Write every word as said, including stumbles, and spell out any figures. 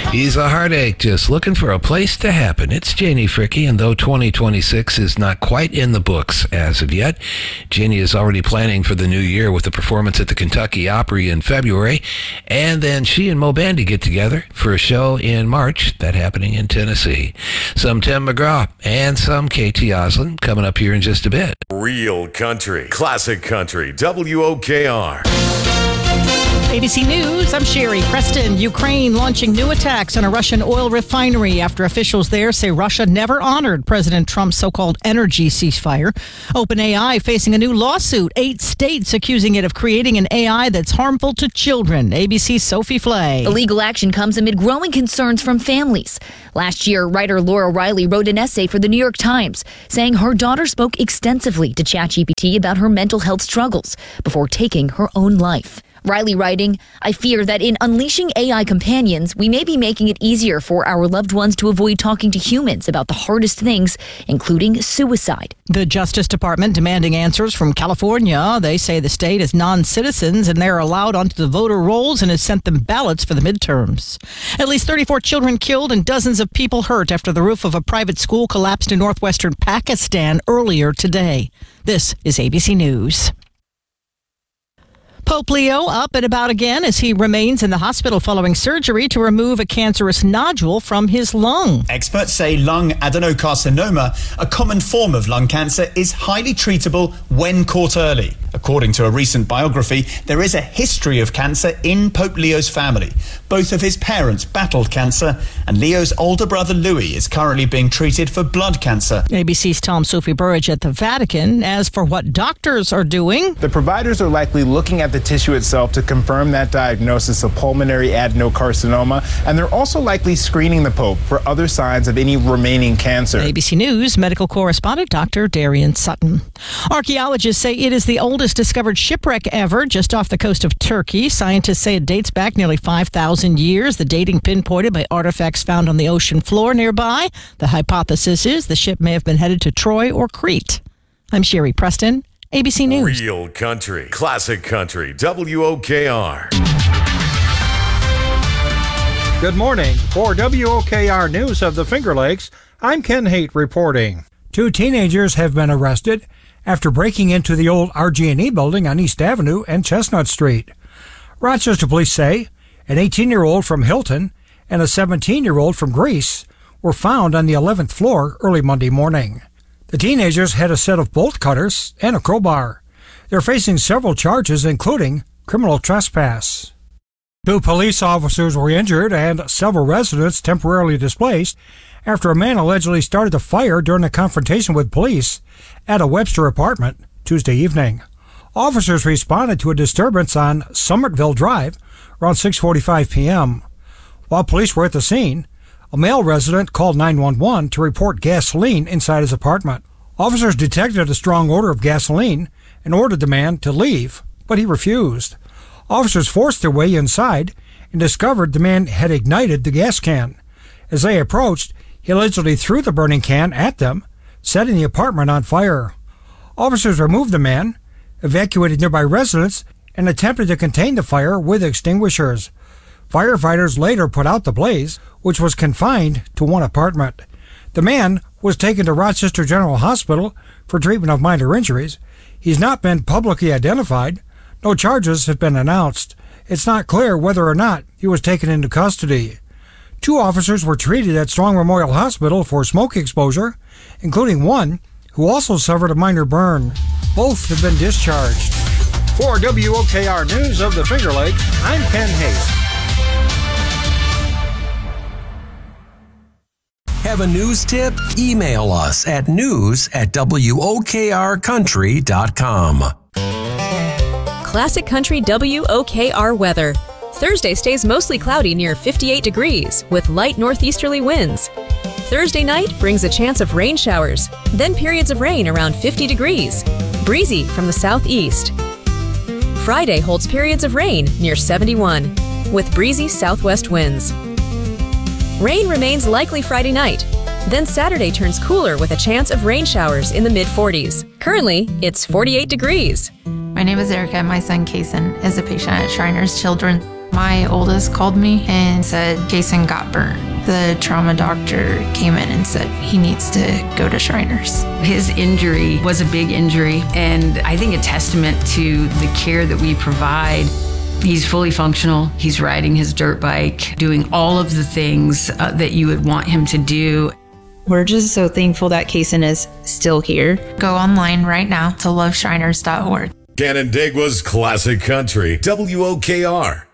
He's a heartache, just looking for a place to happen. It's Janie Fricke, and though twenty twenty-six is not quite in the books as of yet, Janie is already planning for the new year with a performance at the Kentucky Opry in February, and then she and Mo Bandy get together for a show in March, that happening in Tennessee. Some Tim McGraw and some K T Oslin coming up here in just a bit. Real country, classic country, W O K R. A B C News, I'm Sherry Preston. Ukraine launching new attacks on a Russian oil refinery after officials there say Russia never honored President Trump's so-called energy ceasefire. OpenAI facing a new lawsuit. Eight states accusing it of creating an A I that's harmful to children. A B C's Sophie Flay. The legal action comes amid growing concerns from families. Last year, writer Laura Riley wrote an essay for the New York Times saying her daughter spoke extensively to ChatGPT about her mental health struggles before taking her own life. Riley writing, I fear that in unleashing A I companions, we may be making it easier for our loved ones to avoid talking to humans about the hardest things, including suicide. The Justice Department demanding answers from California. They say the state is non-citizens and they're allowed onto the voter rolls and has sent them ballots for the midterms. At least thirty-four children killed and dozens of people hurt after the roof of a private school collapsed in northwestern Pakistan earlier today. This is A B C News. Pope Leo up and about again as he remains in the hospital following surgery to remove a cancerous nodule from his lung. Experts say lung adenocarcinoma, a common form of lung cancer, is highly treatable when caught early. According to a recent biography, there is a history of cancer in Pope Leo's family. Both of his parents battled cancer, and Leo's older brother Louis is currently being treated for blood cancer. A B C's Tom Sophie Burridge at the Vatican. As for what doctors are doing, the providers are likely looking at the tissue itself to confirm that diagnosis of pulmonary adenocarcinoma, and they're also likely screening the Pope for other signs of any remaining cancer. A B C News medical correspondent Doctor Darian Sutton. Archaeologists say it is the oldest discovered shipwreck ever just off the coast of Turkey. Scientists say it dates back nearly five thousand years. The dating pinpointed by artifacts found on the ocean floor nearby. The hypothesis is the ship may have been headed to Troy or Crete. I'm Sherry Preston, A B C News. Real country, classic country, W O K R. Good morning. For W O K R News of the Finger Lakes, I'm Ken Haight reporting. Two teenagers have been arrested after breaking into the old R G and E building on East Avenue and Chestnut Street. Rochester police say an eighteen-year-old from Hilton and a seventeen-year-old from Greece were found on the eleventh floor early Monday morning. The teenagers had a set of bolt cutters and a crowbar. They're facing several charges, including criminal trespass. Two police officers were injured and several residents temporarily displaced after a man allegedly started a fire during a confrontation with police at a Webster apartment Tuesday evening. Officers responded to a disturbance on Somertville Drive around six forty-five p.m. While police were at the scene, a male resident called nine one one to report gasoline inside his apartment. Officers detected a strong odor of gasoline and ordered the man to leave, but he refused. Officers forced their way inside and discovered the man had ignited the gas can. As they approached, he allegedly threw the burning can at them, setting the apartment on fire. Officers removed the man, evacuated nearby residents, and attempted to contain the fire with extinguishers. Firefighters later put out the blaze, which was confined to one apartment. The man was taken to Rochester General Hospital for treatment of minor injuries. He's not been publicly identified. No charges have been announced. It's not clear whether or not he was taken into custody. Two officers were treated at Strong Memorial Hospital for smoke exposure, including one who also suffered a minor burn. Both have been discharged. For W O K R News of the Finger Lakes, I'm Ken Haight. Have a news tip? Email us at news at W O K R country dot com. Classic Country W O K R weather. Thursday stays mostly cloudy near fifty-eight degrees with light northeasterly winds. Thursday night brings a chance of rain showers, then periods of rain around fifty degrees. Breezy from the southeast. Friday holds periods of rain near seventy-one with breezy southwest winds. Rain remains likely Friday night. Then Saturday turns cooler with a chance of rain showers in the mid forties. Currently, it's forty-eight degrees. My name is Erica. My son, Kason, is a patient at Shriners Children's My oldest called me and said Kason got burnt. The trauma doctor came in and said he needs to go to Shriners. His injury was a big injury, and I think a testament to the care that we provide. He's fully functional. He's riding his dirt bike, doing all of the things uh, that you would want him to do. We're just so thankful that Kason is still here. Go online right now to love shriners dot org. Canandaigua's Classic Country, W O K R.